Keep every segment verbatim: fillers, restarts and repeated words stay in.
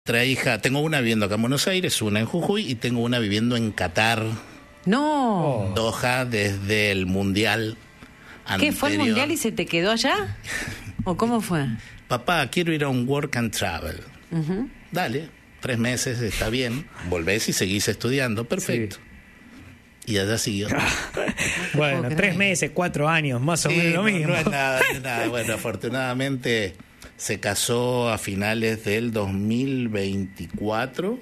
Otra hija, tengo una viviendo acá en Buenos Aires, una en Jujuy y tengo una viviendo en Qatar. No. Doha desde el Mundial anterior. ¿Qué, fue el Mundial y se te quedó allá? ¿O cómo fue? Papá, quiero ir a un work and travel. Uh-huh. Dale, tres meses, está bien. Volvés y seguís estudiando, perfecto. Sí. Y allá siguió. Bueno, tres meses, cuatro años, más o sí, menos lo no, mismo. No es nada, no es nada. Bueno, afortunadamente se casó a finales del dos mil veinticuatro,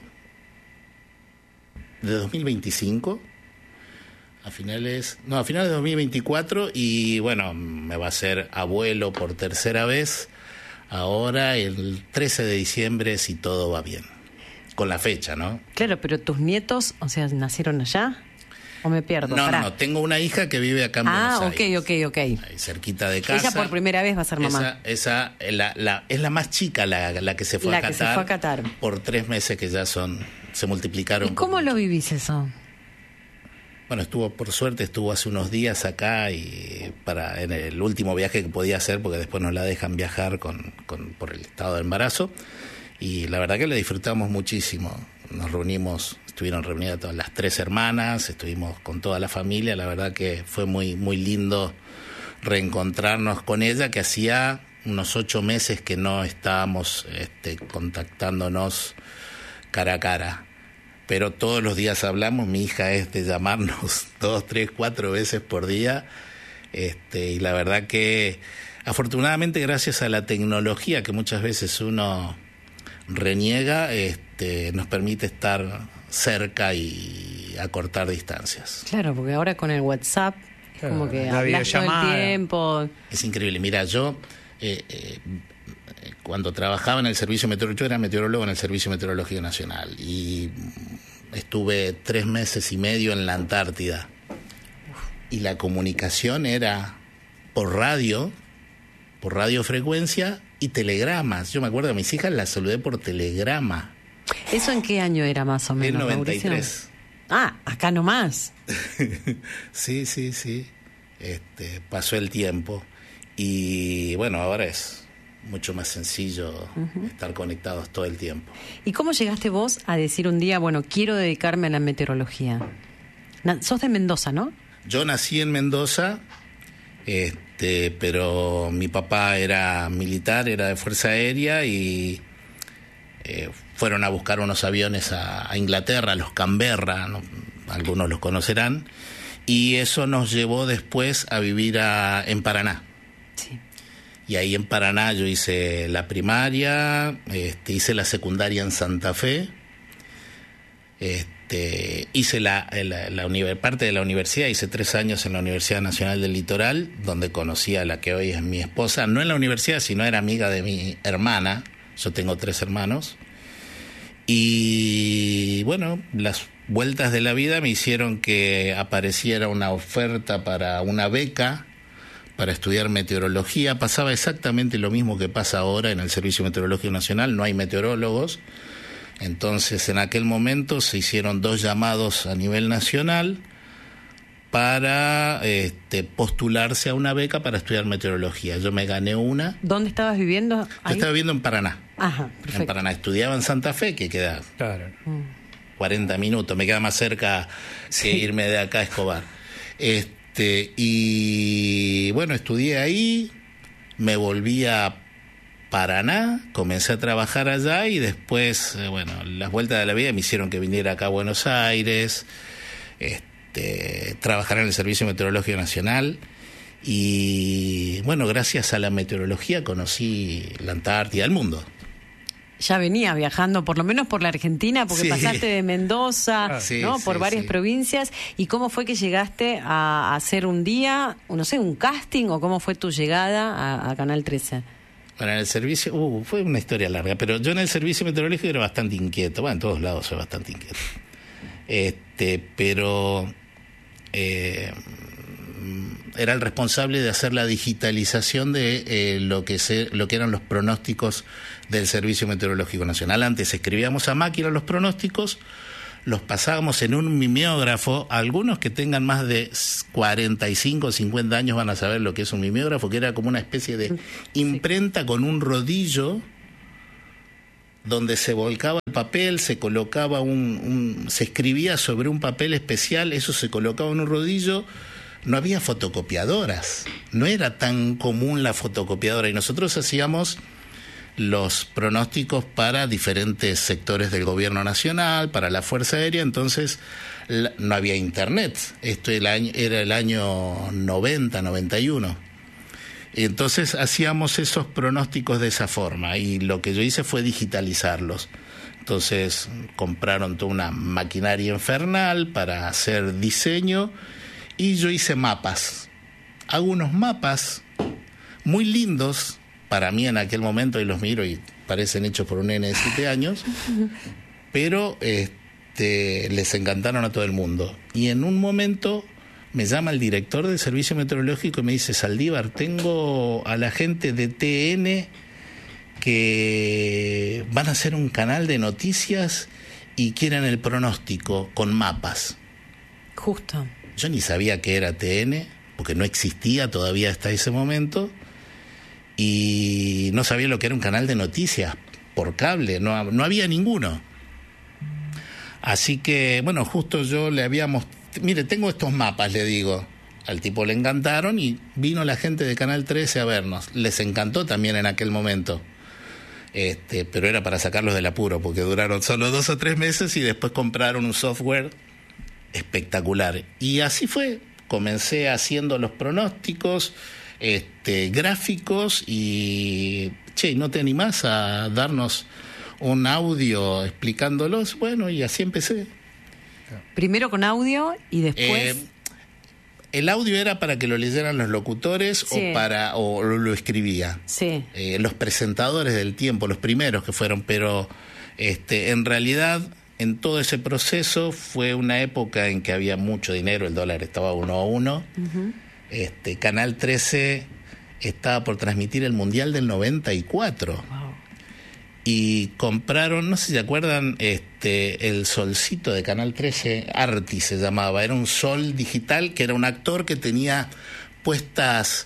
de dos mil veinticinco, a finales, no, a finales de dos mil veinticuatro, y bueno, me va a ser abuelo por tercera vez, ahora el trece de diciembre, si todo va bien, con la fecha, ¿no? Claro, pero tus nietos, o sea, ¿nacieron allá? ¿O me pierdo? No, Pará. no, tengo una hija que vive acá en ah, Buenos Aires. Ah, ok, ok, ok. Ahí cerquita de casa. Ella por primera vez va a ser mamá. Esa, esa la, la, es la más chica, la, la que se fue la a Qatar. La que se fue a Qatar. Por tres meses que ya son, se multiplicaron. ¿Y cómo lo vivís eso? Bueno, estuvo, por suerte, estuvo hace unos días acá y para en el último viaje que podía hacer, porque después no la dejan viajar con, con por el estado de embarazo. Y la verdad que la disfrutamos muchísimo. Nos reunimos, estuvieron reunidas todas las tres hermanas, estuvimos con toda la familia. La verdad que fue muy, muy lindo reencontrarnos con ella, que hacía unos ocho meses que no estábamos este, contactándonos cara a cara. Pero todos los días hablamos, mi hija es de llamarnos dos, tres, cuatro veces por día. Este, y la verdad que afortunadamente gracias a la tecnología que muchas veces uno reniega, este, nos permite estar cerca y acortar distancias. Claro, porque ahora con el WhatsApp es claro, como que la hablas todo el tiempo. Es increíble. Mira, yo eh, eh, cuando trabajaba en el servicio meteorológico, yo era meteorólogo en el Servicio Meteorológico Nacional y estuve tres meses y medio en la Antártida. Y la comunicación era por radio, por radiofrecuencia y telegramas. Yo me acuerdo que a mis hijas las saludé por telegrama. ¿Eso en qué año era más o menos, en noventa y tres. Mauricio? Ah, acá nomás. Sí, sí, sí. Este, pasó el tiempo y bueno, ahora es mucho más sencillo uh-huh. estar conectados todo el tiempo. ¿Y cómo llegaste vos a decir un día, bueno, quiero dedicarme a la meteorología? Sos de Mendoza, ¿no? Yo nací en Mendoza, este, pero mi papá era militar, era de Fuerza Aérea y eh, fueron a buscar unos aviones a, a Inglaterra, los Canberra, ¿no? Algunos los conocerán, y eso nos llevó después a vivir a, en Paraná. Sí. Y ahí en Paraná yo hice la primaria, este, hice la secundaria en Santa Fe, este, hice la, la, la, la parte de la universidad, hice tres años en la Universidad Nacional del Litoral, donde conocí a la que hoy es mi esposa, no en la universidad, sino era amiga de mi hermana. Yo tengo tres hermanos. Y bueno, las vueltas de la vida me hicieron que apareciera una oferta para una beca para estudiar meteorología. Pasaba exactamente lo mismo que pasa ahora en el Servicio Meteorológico Nacional, no hay meteorólogos. Entonces, en aquel momento se hicieron dos llamados a nivel nacional para este, postularse a una beca para estudiar meteorología. Yo me gané una. ¿Dónde estabas viviendo? Yo estaba viviendo en Paraná. Ajá, perfecto. En Paraná. Estudiaba en Santa Fe, que queda claro. cuarenta minutos. Me queda más cerca sí. que irme de acá a Escobar. Este, y bueno, estudié ahí, me volví a Paraná, comencé a trabajar allá y después, eh, bueno, las vueltas de la vida me hicieron que viniera acá a Buenos Aires, este, trabajar en el Servicio Meteorológico Nacional y, bueno, gracias a la meteorología conocí la Antártida, el mundo. Ya venía viajando, por lo menos por la Argentina, porque sí. pasaste de Mendoza, ah, sí, ¿no? por sí, varias sí. provincias. ¿Y cómo fue que llegaste a hacer un día, no sé, un casting o cómo fue tu llegada a, a Canal trece? Bueno, en el servicio, uh, fue una historia larga, pero yo en el servicio meteorológico era bastante inquieto. Bueno, en todos lados soy bastante inquieto. Este, pero eh, era el responsable de hacer la digitalización de eh, lo que se, lo que eran los pronósticos del Servicio Meteorológico Nacional. Antes escribíamos a máquina los pronósticos, los pasábamos en un mimeógrafo. Algunos que tengan más de cuarenta y cinco o cincuenta años van a saber lo que es un mimeógrafo, que era como una especie de imprenta con un rodillo donde se volcaba el papel, se colocaba un, un se escribía sobre un papel especial, eso se colocaba en un rodillo. No había fotocopiadoras, no era tan común la fotocopiadora, y nosotros hacíamos los pronósticos para diferentes sectores del gobierno nacional, para la Fuerza Aérea. Entonces la, no había internet, esto el año, era el año noventa, noventa y uno. Entonces hacíamos esos pronósticos de esa forma, y lo que yo hice fue digitalizarlos. Entonces compraron toda una maquinaria infernal para hacer diseño, y yo hice mapas. Hago unos mapas muy lindos para mí en aquel momento, y los miro y parecen hechos por un nene de siete años, pero este, les encantaron a todo el mundo. Y en un momento me llama el director del servicio meteorológico y me dice: Saldívar, tengo a la gente de T N que van a hacer un canal de noticias y quieren el pronóstico con mapas. Justo. Yo ni sabía que era T N, porque no existía todavía hasta ese momento, y no sabía lo que era un canal de noticias por cable, no, no había ninguno. Así que, bueno, justo yo le habíamos... Mire, tengo estos mapas, le digo. Al tipo le encantaron y vino la gente de Canal trece a vernos. Les encantó también en aquel momento. Este, pero era para sacarlos del apuro, porque duraron solo dos o tres meses y después compraron un software espectacular. Y así fue. Comencé haciendo los pronósticos este, gráficos y... Che, ¿no te animás a darnos un audio explicándolos? Bueno, y así empecé. Primero con audio y después... Eh, el audio era para que lo leyeran los locutores, sí, o para o lo, lo escribía. Sí. Eh, los presentadores del tiempo, los primeros que fueron, pero este, en realidad en todo ese proceso fue una época en que había mucho dinero, el dólar estaba uno a uno. Uh-huh. Este, Canal trece estaba por transmitir el Mundial del noventa y cuatro. Wow. Y compraron, no sé si se acuerdan, este, el solcito de Canal trece, Arti se llamaba, era un sol digital que era un actor que tenía puestas,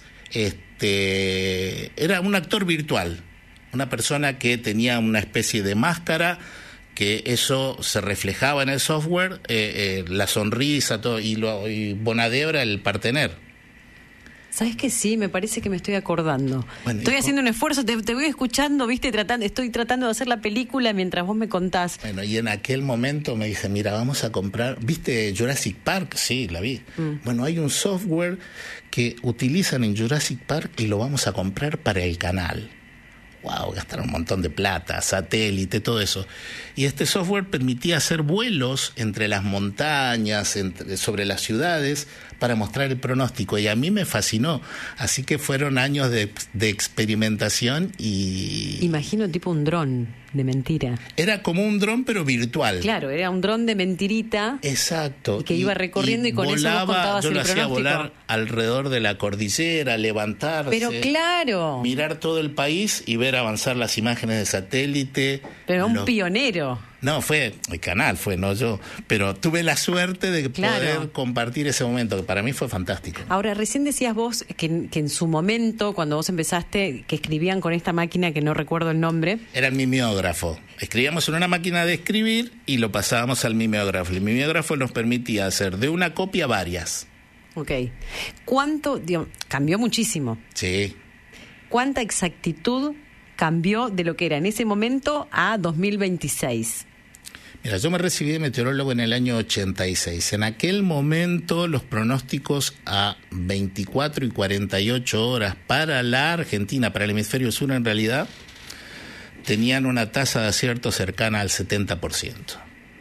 este, era un actor virtual, una persona que tenía una especie de máscara, que eso se reflejaba en el software, eh, eh, la sonrisa, todo, y, lo, y Bonadeo era el partener. ¿Sabes que sí? Me parece que me estoy acordando. Bueno, estoy haciendo un esfuerzo, te, te voy escuchando, viste, tratando, estoy tratando de hacer la película mientras vos me contás. Bueno, y en aquel momento me dice, mira, vamos a comprar, ¿viste Jurassic Park? Sí, la vi. Mm. Bueno, hay un software que utilizan en Jurassic Park y lo vamos a comprar para el canal. Wow, gastaron un montón de plata, satélite, todo eso. Y este software permitía hacer vuelos entre las montañas, entre, sobre las ciudades, para mostrar el pronóstico. Y a mí me fascinó. Así que fueron años de, de experimentación y... Imagino tipo un dron de mentira. Era como un dron, pero virtual. Claro, era un dron de mentirita. Exacto. Y que iba recorriendo y, y con volaba, eso vos contabas yo el lo hacía pronóstico. Volar alrededor de la cordillera, levantarse. Pero claro. Mirar todo el país y ver avanzar las imágenes de satélite. Pero un lo... pionero. No, fue el canal, fue, no yo. Pero tuve la suerte de claro. poder compartir ese momento, que para mí fue fantástico. Ahora, recién decías vos que, que en su momento, cuando vos empezaste, que escribían con esta máquina que no recuerdo el nombre. Era el mimeógrafo. Escribíamos en una máquina de escribir y lo pasábamos al mimeógrafo. El mimeógrafo nos permitía hacer de una copia varias. Ok. ¿Cuánto, digo, cambió muchísimo? Sí. ¿Cuánta exactitud cambió de lo que era en ese momento a dos mil veintiséis? Mira, yo me recibí de meteorólogo en el año ochenta y seis. En aquel momento los pronósticos a veinticuatro y cuarenta y ocho horas para la Argentina, para el hemisferio sur en realidad, tenían una tasa de acierto cercana al setenta por ciento.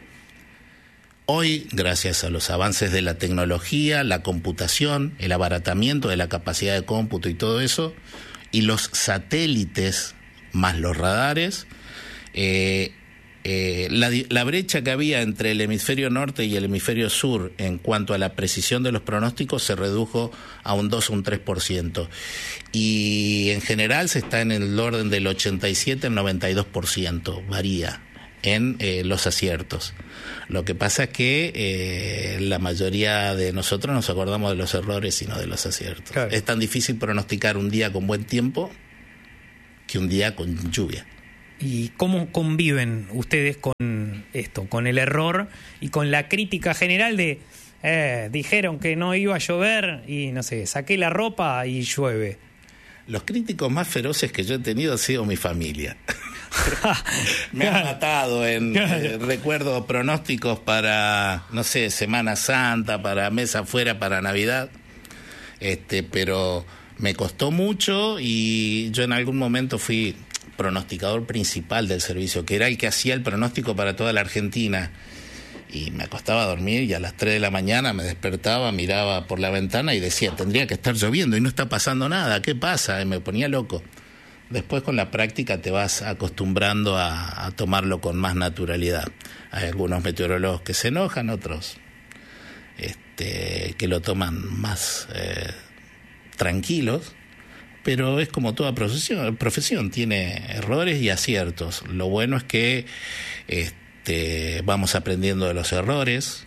Hoy, gracias a los avances de la tecnología, la computación, el abaratamiento de la capacidad de cómputo y todo eso, y los satélites más los radares, eh, Eh, la, la brecha que había entre el hemisferio norte y el hemisferio sur en cuanto a la precisión de los pronósticos se redujo a un dos o un tres por ciento. Y en general se está en el orden del ochenta y siete al noventa y dos por ciento, varía en eh, los aciertos. Lo que pasa es que eh, la mayoría de nosotros nos acordamos de los errores y no de los aciertos. Claro. Es tan difícil pronosticar un día con buen tiempo que un día con lluvia. ¿Y cómo conviven ustedes con esto, con el error y con la crítica general de eh, dijeron que no iba a llover y no sé, saqué la ropa y llueve? Los críticos más feroces que yo he tenido ha sido mi familia. Me han matado en eh, recuerdo pronósticos para, no sé, Semana Santa, para mes afuera, para Navidad. Este, pero me costó mucho y yo en algún momento fui pronosticador principal del servicio, que era el que hacía el pronóstico para toda la Argentina. Y me acostaba a dormir y a las tres de la mañana me despertaba, miraba por la ventana y decía, tendría que estar lloviendo y no está pasando nada, ¿qué pasa? Y me ponía loco. Después con la práctica te vas acostumbrando a, a tomarlo con más naturalidad. Hay algunos meteorólogos que se enojan, otros este, que lo toman más eh, tranquilos, pero es como toda profesión, profesión, tiene errores y aciertos. Lo bueno es que este, vamos aprendiendo de los errores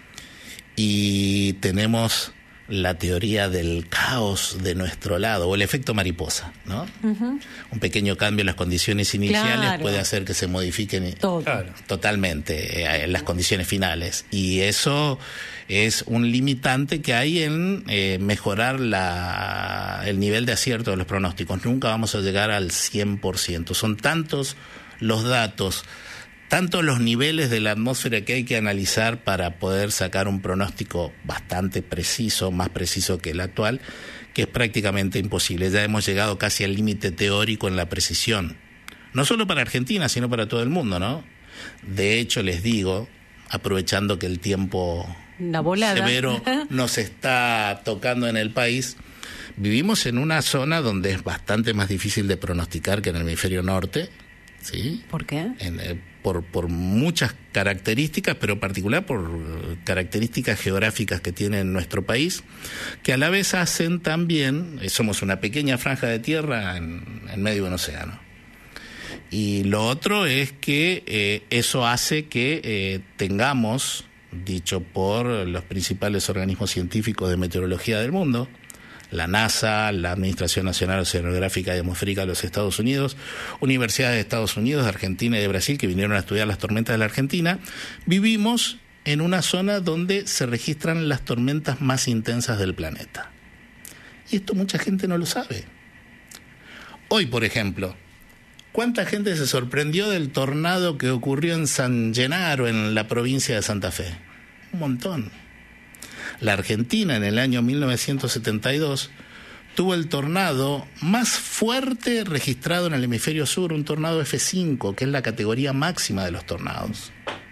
y tenemos la teoría del caos de nuestro lado, o el efecto mariposa, ¿no? Uh-huh. Un pequeño cambio en las condiciones iniciales claro. puede hacer que se modifiquen Todo. totalmente eh, las condiciones finales, y eso es un limitante que hay en eh, mejorar la, el nivel de acierto de los pronósticos. Nunca vamos a llegar al cien por ciento. Son tantos los datos, tanto los niveles de la atmósfera que hay que analizar para poder sacar un pronóstico bastante preciso, más preciso que el actual, que es prácticamente imposible. Ya hemos llegado casi al límite teórico en la precisión, no solo para Argentina, sino para todo el mundo, ¿no? De hecho, les digo, aprovechando que el tiempo severo nos está tocando en el país, vivimos en una zona donde es bastante más difícil de pronosticar que en el hemisferio norte, ¿sí? ¿Por qué? En, eh, por, por muchas características, pero en particular por características geográficas que tiene nuestro país, que a la vez hacen también, eh, somos una pequeña franja de tierra en, en medio de un océano. Y lo otro es que eh, eso hace que eh, tengamos, dicho por los principales organismos científicos de meteorología del mundo, la NASA, la Administración Nacional Oceanográfica y Atmosférica de los Estados Unidos, universidades de Estados Unidos, de Argentina y de Brasil, que vinieron a estudiar las tormentas de la Argentina, vivimos en una zona donde se registran las tormentas más intensas del planeta. Y esto mucha gente no lo sabe. Hoy, por ejemplo, ¿cuánta gente se sorprendió del tornado que ocurrió en San Genaro, en la provincia de Santa Fe? Un montón. La Argentina en el año mil novecientos setenta y dos tuvo el tornado más fuerte registrado en el hemisferio sur, un tornado efe cinco, que es la categoría máxima de los tornados.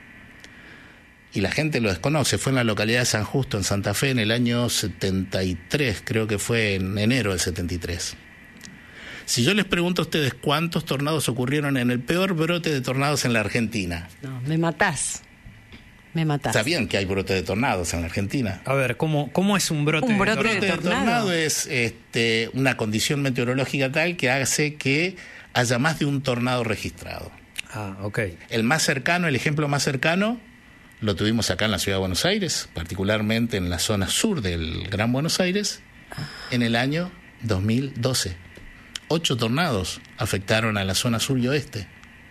Y la gente lo desconoce. Fue en la localidad de San Justo, en Santa Fe, en el año setenta y tres, creo que fue en enero del setenta y tres. Si yo les pregunto a ustedes cuántos tornados ocurrieron en el peor brote de tornados en la Argentina. No, me matás. Me matás. ¿Sabían que hay brote de tornados en la Argentina? A ver, ¿cómo, cómo es un brote, un brote de tornado? Un brote de tornado es este, una condición meteorológica tal que hace que haya más de un tornado registrado. Ah, ok. El más cercano, el ejemplo más cercano, lo tuvimos acá en la ciudad de Buenos Aires, particularmente en la zona sur del Gran Buenos Aires, en el año dos mil doce. Ocho tornados afectaron a la zona sur y oeste.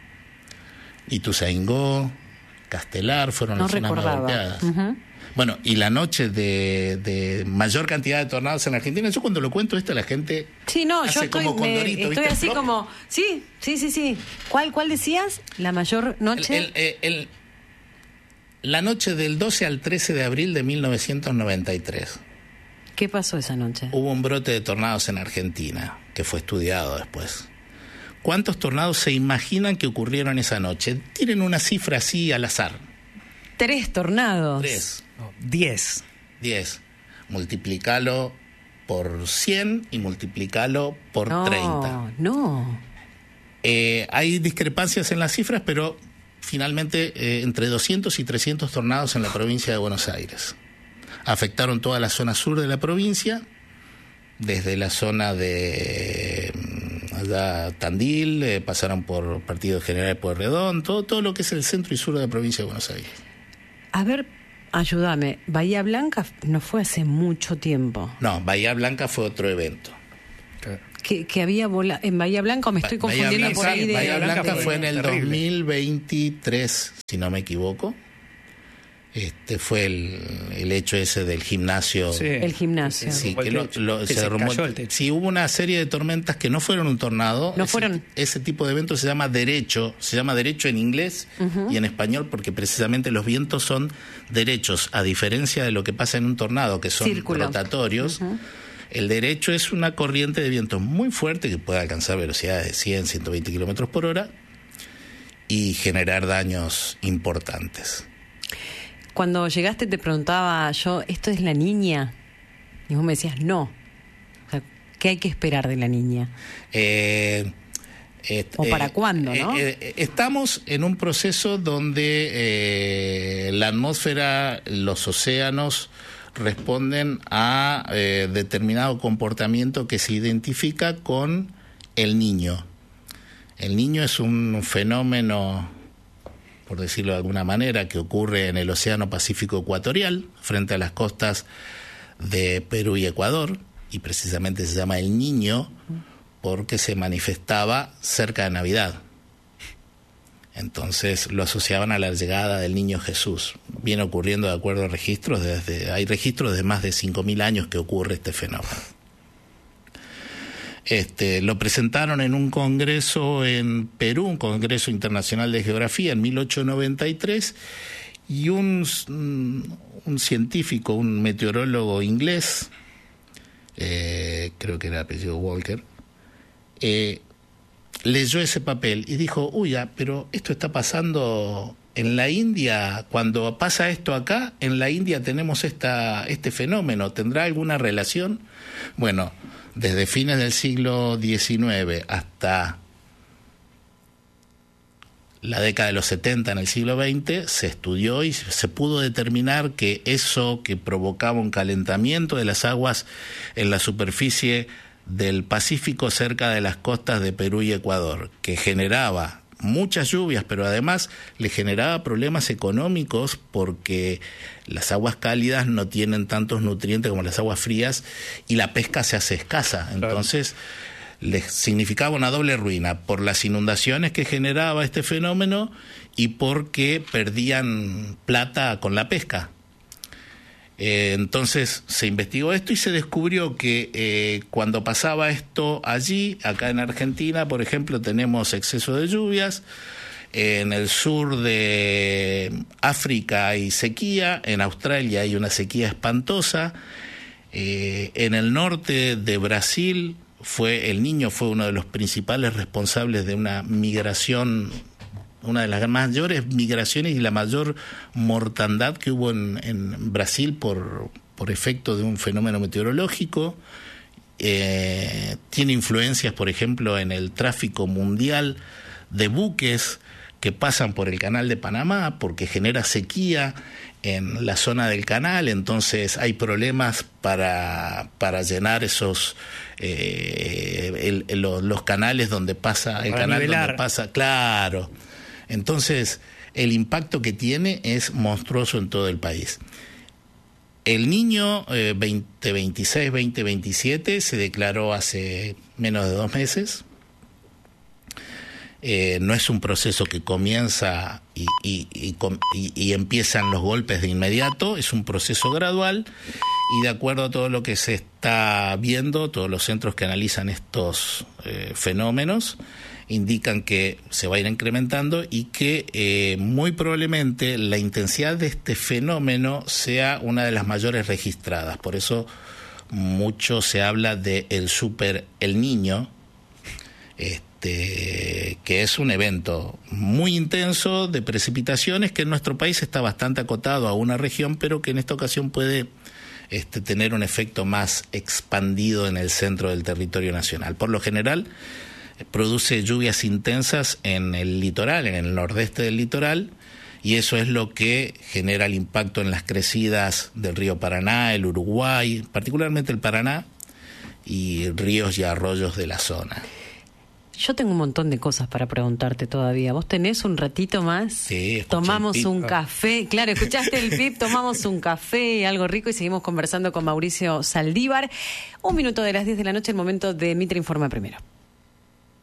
Ituzaingó, Castelar fueron no las zonas más recordaba. golpeadas. Uh-huh. Bueno, y la noche de, de mayor cantidad de tornados en Argentina, yo cuando lo cuento esto la gente sí, no, hace yo estoy, como condorito, me, estoy ¿viste? así Flop. como, sí, sí, sí, sí. ¿Cuál, cuál decías? La mayor noche. El, el, el, el, la noche del doce al trece de abril de mil novecientos noventa y tres. ¿Qué pasó esa noche? Hubo un brote de tornados en Argentina, que fue estudiado después. ¿Cuántos tornados se imaginan que ocurrieron esa noche? Tienen una cifra así al azar. Tres tornados. Tres. No, diez. Diez. Multiplicalo por cien y multiplicalo por no, treinta. No, eh, hay discrepancias en las cifras, pero finalmente eh, entre doscientos y trescientos tornados en la provincia de Buenos Aires. Afectaron toda la zona sur de la provincia, desde la zona de allá, Tandil, eh, pasaron por Partido General de Pueyrredón, todo, todo lo que es el centro y sur de la provincia de Buenos Aires. A ver, ayúdame, Bahía Blanca no fue hace mucho tiempo. No, Bahía Blanca fue otro evento. que, que había volado en Bahía Blanca, o me estoy Bahía confundiendo Blanca, por ahí de... Bahía Blanca de, fue en el terrible. dos mil veintitrés, si no me equivoco. Este fue el, el hecho ese del gimnasio. Sí. El gimnasio. Sí, Fue que el lo, techo, lo- que se se derrumbó. cayó el techo. Sí, hubo una serie de tormentas que no fueron un tornado. No ese, fueron. Ese tipo de evento se llama derecho. Se llama derecho en inglés uh-huh. y en español porque precisamente los vientos son derechos, a diferencia de lo que pasa en un tornado, que son Círculo. rotatorios. Uh-huh. El derecho es una corriente de vientos muy fuerte que puede alcanzar velocidades de cien, ciento veinte kilómetros por hora y generar daños importantes. Cuando llegaste te preguntaba yo, ¿esto es la niña? Y vos me decías, no. O sea, ¿qué hay que esperar de la niña? Eh, eh, ¿O para eh, cuándo, no? Eh, eh, estamos en un proceso donde eh, la atmósfera, los océanos responden a eh, determinado comportamiento que se identifica con el niño. El niño es un fenómeno, por decirlo de alguna manera, que ocurre en el Océano Pacífico Ecuatorial, frente a las costas de Perú y Ecuador, y precisamente se llama El Niño porque se manifestaba cerca de Navidad. Entonces lo asociaban a la llegada del niño Jesús. Viene ocurriendo de acuerdo a registros, desde, hay registros de más de cinco mil años que ocurre este fenómeno. Este, lo presentaron en un congreso en Perú, un congreso internacional de geografía en mil ochocientos noventa y tres, y un, un científico, un meteorólogo inglés, eh, creo que era apellido Walker, eh, leyó ese papel y dijo, uy, ya, pero esto está pasando en la India, cuando pasa esto acá, en la India tenemos esta, este fenómeno, ¿tendrá alguna relación? Bueno, desde fines del siglo diecinueve hasta la década de los setenta en el siglo veinte se estudió y se pudo determinar que eso que provocaba un calentamiento de las aguas en la superficie del Pacífico cerca de las costas de Perú y Ecuador, que generaba muchas lluvias, pero además le generaba problemas económicos porque las aguas cálidas no tienen tantos nutrientes como las aguas frías y la pesca se hace escasa. Entonces les significaba una doble ruina por las inundaciones que generaba este fenómeno y porque perdían plata con la pesca. Eh, entonces se investigó esto y se descubrió que eh, cuando pasaba esto allí, acá en Argentina, por ejemplo, tenemos exceso de lluvias, eh, en el sur de África hay sequía, en Australia hay una sequía espantosa, eh, en el norte de Brasil fue el Niño fue uno de los principales responsables de una migración, una de las mayores migraciones y la mayor mortandad que hubo en, en Brasil por, por efecto de un fenómeno meteorológico. Eh, tiene influencias, por ejemplo, en el tráfico mundial de buques que pasan por el canal de Panamá porque genera sequía en la zona del canal, entonces hay problemas para, para llenar esos eh, el, el, los, los canales donde pasa el para canal nivelar. donde pasa, claro. Entonces, el impacto que tiene es monstruoso en todo el país. El Niño eh, veinte veintiséis veinte veintisiete se declaró hace menos de dos meses. Eh, no es un proceso que comienza y, y, y, y, y empiezan los golpes de inmediato, es un proceso gradual y de acuerdo a todo lo que se está viendo, todos los centros que analizan estos eh, fenómenos indican que se va a ir incrementando y que eh, muy probablemente la intensidad de este fenómeno sea una de las mayores registradas. Por eso mucho se habla de el super El Niño, este, que es un evento muy intenso de precipitaciones que en nuestro país está bastante acotado a una región, pero que en esta ocasión puede este, tener un efecto más expandido en el centro del territorio nacional. Por lo general, produce lluvias intensas en el litoral, en el nordeste del litoral, y eso es lo que genera el impacto en las crecidas del río Paraná, el Uruguay, particularmente el Paraná, y ríos y arroyos de la zona. Yo tengo un montón de cosas para preguntarte todavía. ¿Vos tenés un ratito más? Sí, tomamos un café. Claro, escuchaste el P I B, tomamos un café, algo rico, y seguimos conversando con Mauricio Saldívar. Un minuto de las diez de la noche, el momento de Mitre Informa Primero.